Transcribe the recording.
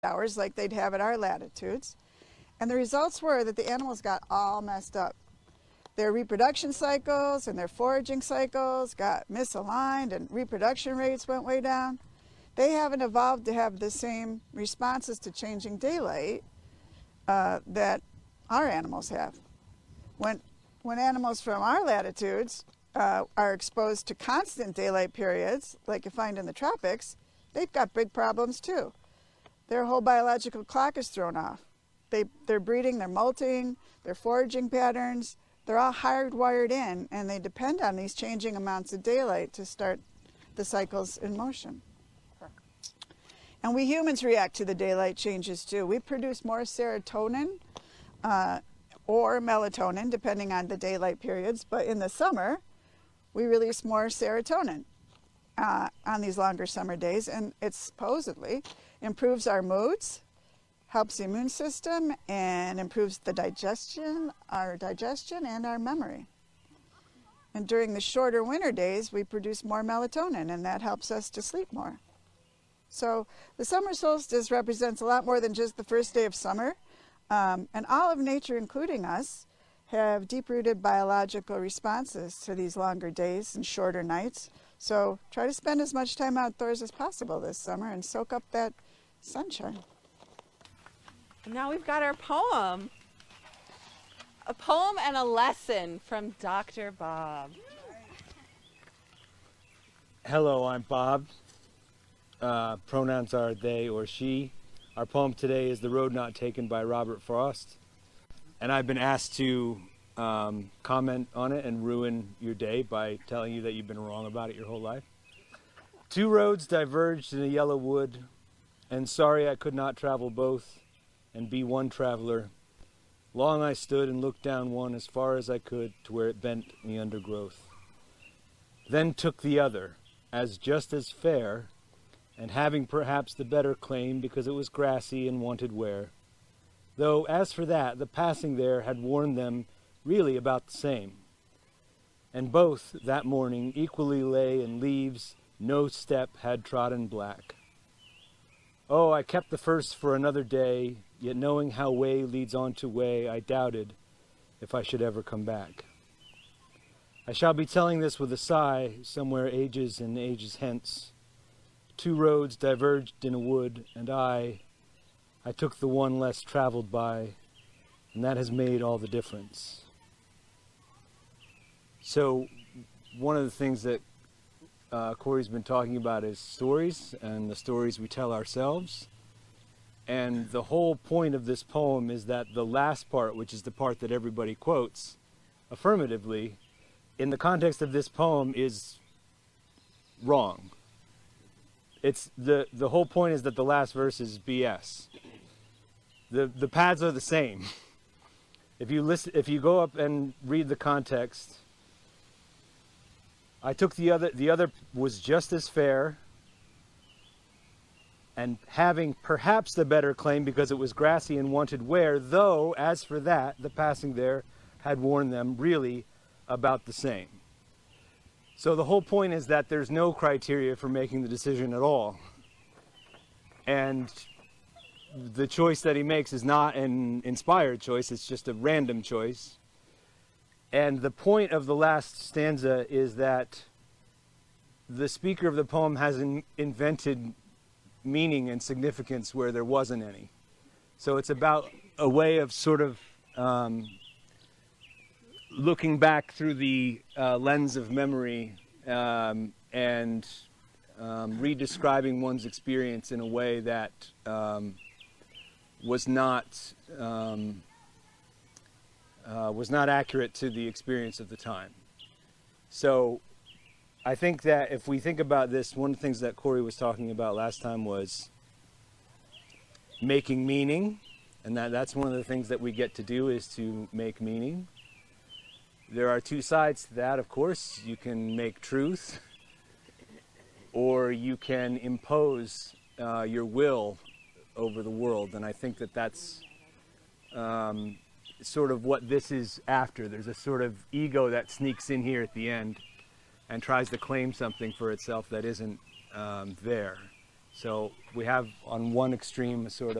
hours like they'd have at our latitudes. And the results were that the animals got all messed up. Their reproduction cycles and their foraging cycles got misaligned, and reproduction rates went way down. They haven't evolved to have the same responses to changing daylight that our animals have. When animals from our latitudes are exposed to constant daylight periods, like you find in the tropics, they've got big problems too. Their whole biological clock is thrown off. They're breeding, they're molting, their foraging patterns, they're all hardwired in, and they depend on these changing amounts of daylight to start the cycles in motion. And we humans react to the daylight changes too. We produce more serotonin or melatonin, depending on the daylight periods, but in the summer, we release more serotonin on these longer summer days, and it supposedly improves our moods, helps the immune system, and improves the our digestion and our memory. And during the shorter winter days, we produce more melatonin, and that helps us to sleep more. So the summer solstice represents a lot more than just the first day of summer, and all of nature, including us, have deep-rooted biological responses to these longer days and shorter nights. So try to spend as much time outdoors as possible this summer and soak up that sunshine. And now we've got our poem. A poem and a lesson from Dr. Bob. Hello, I'm Bob. Pronouns are they or she. Our poem today is The Road Not Taken by Robert Frost. And I've been asked to comment on it and ruin your day by telling you that you've been wrong about it your whole life. Two roads diverged in a yellow wood, and sorry I could not travel both and be one traveler. Long I stood and looked down one as far as I could to where it bent in the undergrowth. Then took the other, as just as fair, and having perhaps the better claim because it was grassy and wanted wear. Though, as for that, the passing there had warned them really about the same. And both, that morning, equally lay in leaves no step had trodden black. Oh, I kept the first for another day, yet knowing how way leads on to way, I doubted if I should ever come back. I shall be telling this with a sigh, somewhere ages and ages hence. Two roads diverged in a wood, and I took the one less traveled by, and that has made all the difference. So, one of the things that Corey's been talking about is stories, and the stories we tell ourselves. And the whole point of this poem is that the last part, which is the part that everybody quotes affirmatively, in the context of this poem is wrong. It's the whole point is that the last verse is BS. The paths are the same. If you go up and read the context, I took the other was just as fair, and having perhaps the better claim because it was grassy and wanted wear, though, as for that, the passing there had warned them really about the same. So the whole point is that there's no criteria for making the decision at all. And the choice that he makes is not an inspired choice, it's just a random choice. And the point of the last stanza is that the speaker of the poem has invented meaning and significance where there wasn't any. So it's about a way of sort of looking back through the lens of memory and redescribing one's experience in a way that was not accurate to the experience of the time. So I think that if we think about this, one of the things that Corey was talking about last time was making meaning, and that's one of the things that we get to do is to make meaning. There are two sides to that, of course. You can make truth, or you can impose your will over the world, and I think that that's sort of what this is after. There's a sort of ego that sneaks in here at the end and tries to claim something for itself that isn't there. So we have on one extreme a sort of